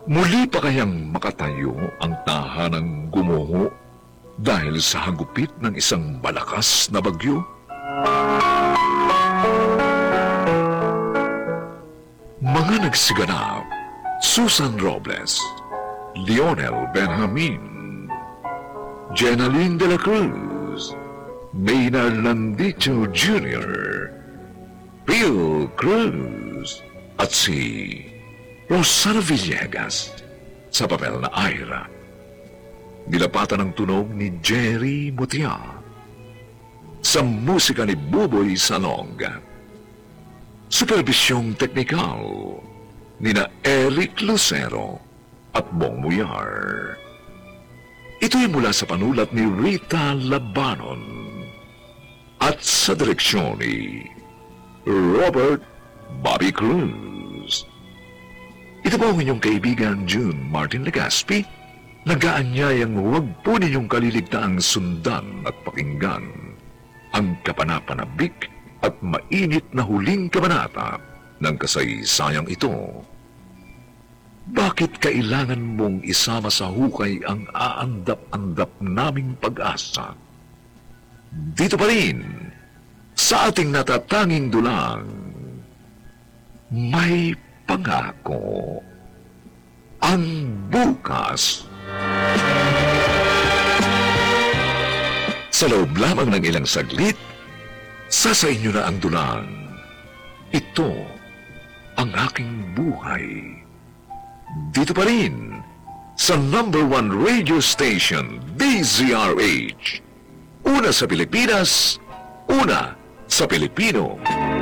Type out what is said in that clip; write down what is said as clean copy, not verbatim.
Muli pa kayang makatayo ang tahanang gumuho dahil sa hagupit ng isang malakas na bagyo? Mga nagsiganap, Susan Robles, Lionel Benjamin, Jenaline de la Cruz, Maynard Landicho Jr., Bill Cruz, at si Rosana Villegas sa papel na Ira. Nilapatan ang tunog ni Jerry Mutia sa musika ni Buboy Salong. Supervisyong teknikal nina Eric Lucero at Bong Muyar. Ito'y mula sa panulat ni Rita Labanon at sa direksyon ni Robert Bobby Cruz. Ito po ang inyong kaibigan June Martin Legaspi, nag-aanyayang huwag po ninyong kaliligtaang sundan at pakinggan ang kapanapanabik at mainit na huling kabanata ng kasaysayang ito. Bakit kailangan mong isama sa hukay ang aandap-andap naming pag-asa? Dito pa rin, sa ating natatanging dulang, may pangako ang bukas. Sa loob lamang ng ilang saglit, sasayin niyo na ang dulang. Ito ang aking buhay. Dito pa rin, sa #1 radio station, DZRH. Una sa Pilipinas, una sa Pilipino.